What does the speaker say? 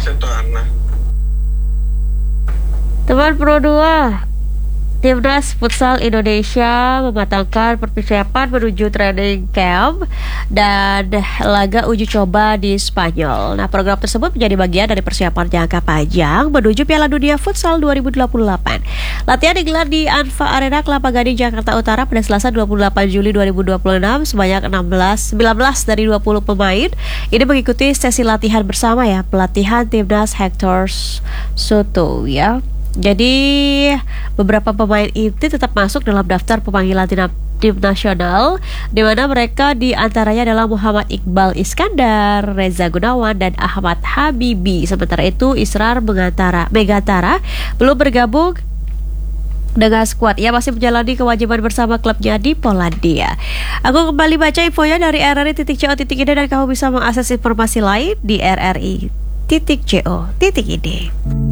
Ana. Teman Pro 2, Timnas Futsal Indonesia mematangkan persiapan menuju training camp dan laga uji coba di Spanyol. Nah, program tersebut menjadi bagian dari persiapan jangka panjang menuju Piala Dunia Futsal 2028. Latihan digelar di Anfa Arena Kelapa Gading, Jakarta Utara pada Selasa 28 Juli 2026. Sebanyak 19 dari 20 pemain ini mengikuti sesi latihan bersama ya, pelatihan Timnas Hector Soto ya. Jadi beberapa pemain inti tetap masuk dalam daftar pemanggilan tim nasional, di mana mereka diantaranya adalah Muhammad Iqbal Iskandar, Reza Gunawan, dan Ahmad Habibi. Sementara itu Israr Megantara belum bergabung dengan skuad. Ia masih menjalani kewajiban bersama klubnya di Polandia. Aku kembali baca infonya dari rri.co.id dan kamu bisa mengakses informasi lain di rri.co.id.